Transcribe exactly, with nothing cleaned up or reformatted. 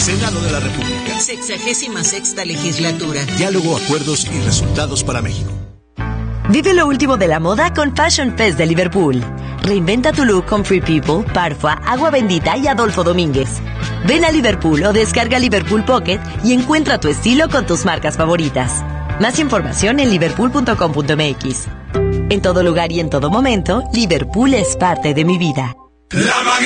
Senado de la República. Sexagésima sexta legislatura. Diálogo, acuerdos y resultados para México. Vive lo último de la moda con Fashion Fest de Liverpool. Reinventa tu look con Free People, Parfua, Agua Bendita y Adolfo Domínguez. Ven a Liverpool o descarga Liverpool Pocket y encuentra tu estilo con tus marcas favoritas. Más información en liverpool punto com punto m x. En todo lugar y en todo momento, Liverpool es parte de mi vida.